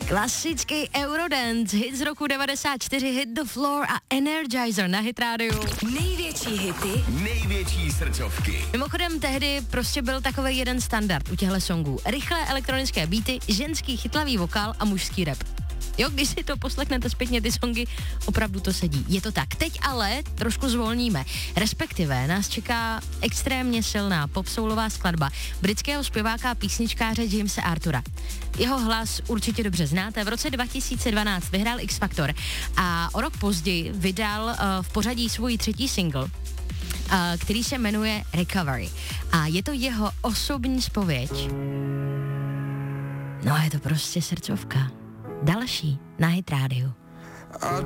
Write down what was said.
Klasický Eurodance, hit z roku 94, Hit the Floor a Energizer na Hit rádiu. Největší hity, největší srdcovky. Mimochodem tehdy prostě byl takový jeden standard u těchto songů. Rychlé elektronické beaty, ženský chytlavý vokál a mužský rap. Jo, když si to poslechnete zpětně ty songy, opravdu to sedí. Je to tak. Teď ale trošku zvolníme. Respektive nás čeká extrémně silná popsoulová skladba britského zpěváka a písničkáře Jamesa Artura. Jeho hlas určitě dobře znáte. V roce 2012 vyhrál X Factor a o rok později vydal v pořadí svůj třetí single, který se jmenuje Recovery. A je to jeho osobní zpověď. No a je to prostě srdcovka. Další na Hit rádiu. I